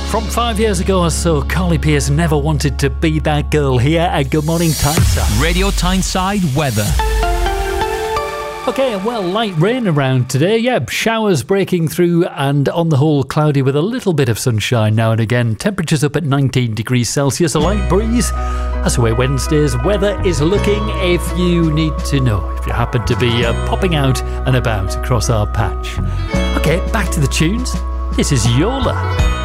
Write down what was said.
From 5 years ago or so, Carly Pearce never wanted to be that girl here at Good Morning Tyneside. Radio Tyneside weather. Okay, well, light rain around today. Yeah, showers breaking through and on the whole cloudy with a little bit of sunshine now and again. Temperatures up at 19 degrees Celsius, a light breeze. That's the way Wednesday's weather is looking if you need to know, if you happen to be popping out and about across our patch. Okay, back to the tunes. This is Yola.